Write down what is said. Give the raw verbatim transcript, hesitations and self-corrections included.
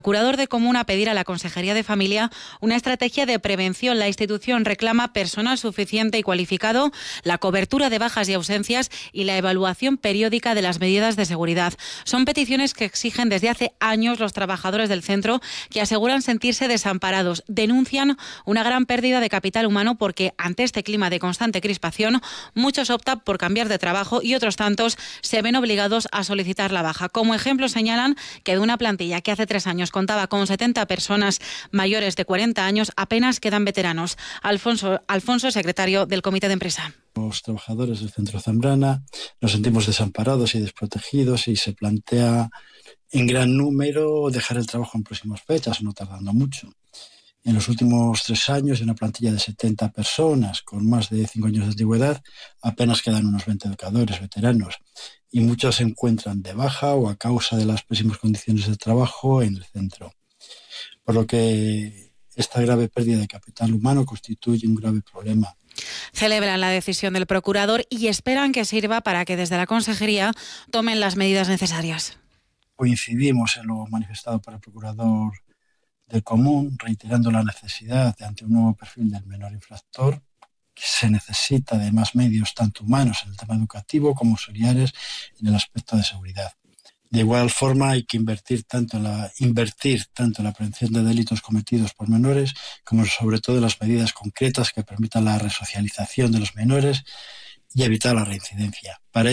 Procurador de Comuna pedir a la Consejería de Familia una estrategia de prevención. La institución reclama personal suficiente y cualificado, la cobertura de bajas y ausencias y la evaluación periódica de las medidas de seguridad. Son peticiones que exigen desde hace años los trabajadores del centro, que aseguran sentirse desamparados. Denuncian una gran pérdida de capital humano porque, ante este clima de constante crispación, muchos optan por cambiar de trabajo y otros tantos se ven obligados a solicitar la baja. Como ejemplo, señalan que de una plantilla que hace tres años contaba con setenta personas mayores de cuarenta años, apenas quedan veteranos. Alfonso, Alfonso, secretario del Comité de Empresa. Los trabajadores del Centro Zambrana nos sentimos desamparados y desprotegidos y se plantea en gran número dejar el trabajo en próximas fechas, no tardando mucho. En los últimos tres años, de una plantilla de setenta personas con más de cinco años de antigüedad, apenas quedan unos veinte educadores veteranos y muchos se encuentran de baja o a causa de las pésimas condiciones de trabajo en el centro. Por lo que esta grave pérdida de capital humano constituye un grave problema. Celebran la decisión del procurador y esperan que sirva para que desde la Consejería tomen las medidas necesarias. Coincidimos en lo manifestado por el procurador del Común, reiterando la necesidad de, ante un nuevo perfil del menor infractor, que se necesita de más medios, tanto humanos en el tema educativo como auxiliares en el aspecto de seguridad. De igual forma, hay que invertir tanto en la, invertir tanto en la prevención de delitos cometidos por menores, como sobre todo en las medidas concretas que permitan la resocialización de los menores y evitar la reincidencia. Para